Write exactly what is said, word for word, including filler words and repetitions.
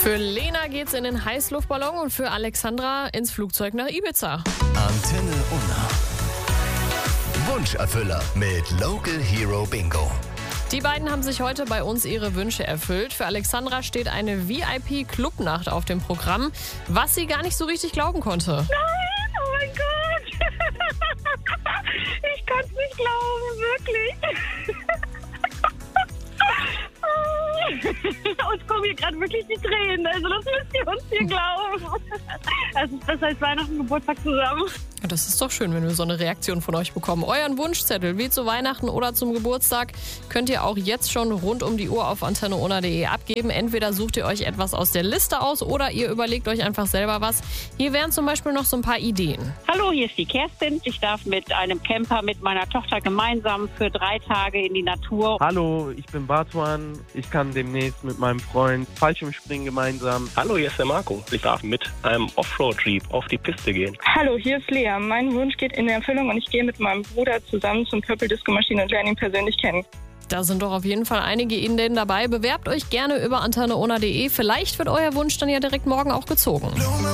Für Lena geht's in den Heißluftballon und für Alexandra ins Flugzeug nach Ibiza. Antenne Unna. Wunscherfüller mit Local Hero Bingo. Die beiden haben sich heute bei uns ihre Wünsche erfüllt. Für Alexandra steht eine V I P-Clubnacht auf dem Programm, was sie gar nicht so richtig glauben konnte. Nein, oh mein Gott. Ich kann es nicht glauben, wirklich. Uns kommen hier gerade wirklich die Tränen, also das müsst ihr uns hier glauben. Es ist besser als Weihnachten und Geburtstag zusammen. Ja, das ist doch schön, wenn wir so eine Reaktion von euch bekommen. Euren Wunschzettel, wie zu Weihnachten oder zum Geburtstag, könnt ihr auch jetzt schon rund um die Uhr auf antenne unna punkt de abgeben. Entweder sucht ihr euch etwas aus der Liste aus oder ihr überlegt euch einfach selber was. Hier wären zum Beispiel noch so ein paar Ideen. Hallo, hier ist die Kerstin. Ich darf mit einem Camper mit meiner Tochter gemeinsam für drei Tage in die Natur. Hallo, ich bin Bartuan. Ich kann demnächst mit meinem Freund Fallschirmspringen gemeinsam. Hallo, hier ist der Marco. Ich darf mit einem Offroad-Jeep auf die Piste gehen. Hallo, hier ist Lea. Mein Wunsch geht in Erfüllung und ich gehe mit meinem Bruder zusammen zum Purple Disco Machine und lernen ihn persönlich kennen. Da sind doch auf jeden Fall einige Ideen dabei. Bewerbt euch gerne über antenne unna punkt de. Vielleicht wird euer Wunsch dann ja direkt morgen auch gezogen.